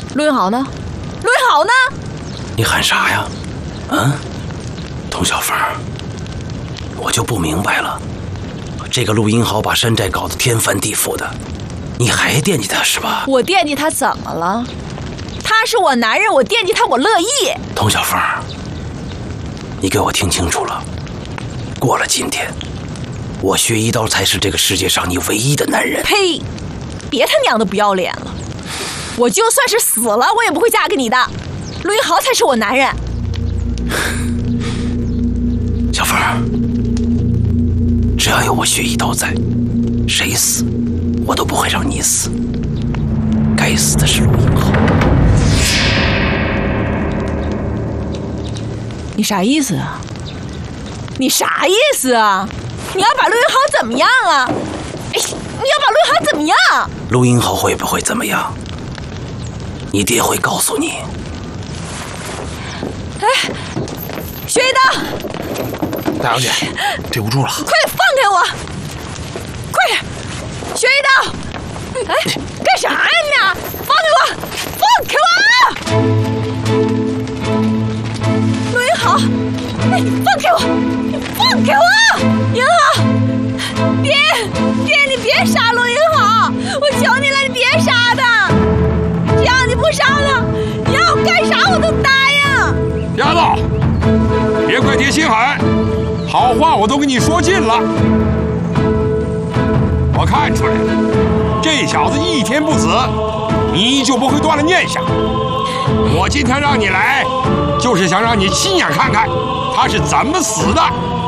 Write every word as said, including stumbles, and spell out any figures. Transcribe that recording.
陆云豪呢？陆云豪呢？ 你喊啥呀？嗯，童小凤，我就不明白了，这个陆英豪把山寨搞得天翻地覆的，你还惦记他是吧？ 我惦记他怎么了？他是我男人，我惦记他我乐意。 童小凤，你给我听清楚了，过了今天，我薛一刀才是这个世界上你唯一的男人。 呸！别他娘的不要脸了！我就算是死了，我也不会嫁给你的。陆云豪才是我男人。 小凤，只要有我薛一刀在，谁死我都不会让你死。该死的是陆英豪。 你啥意思啊？你啥意思啊？你要把陆云豪怎么样啊？哎，你要把陆云豪怎么样？ 陆英豪会不会怎么样？你爹会告诉你。 哎，薛一刀， 大小姐，对不住了， 快点放开我！快点，薛一刀！哎，干啥呀你俩？放开我！放开我！陆云豪，哎，放开我！放开我！云豪，爹，爹，你别杀陆云豪！我求你了，你别杀他！只要你不杀他，你让我干啥我都答应。 丫头，别怪爹心狠，好话我都跟你说尽了。我看出来了，这小子一天不死，你就不会断了念想。我今天让你来，就是想让你亲眼看看他是怎么死的。